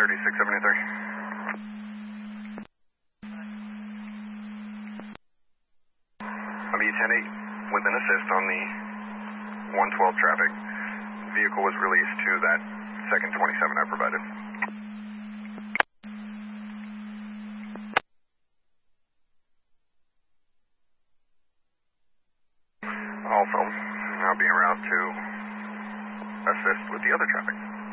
3673. MU-10-8 with an assist on the 112 traffic. Vehicle was released to that second 27 I provided. Also, now being route to assist with the other traffic.